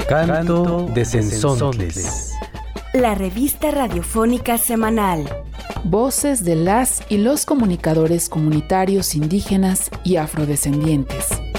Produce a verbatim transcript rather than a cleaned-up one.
Canto de Cenzontles, la revista radiofónica semanal. Voces de las y los comunicadores comunitarios indígenas y afrodescendientes.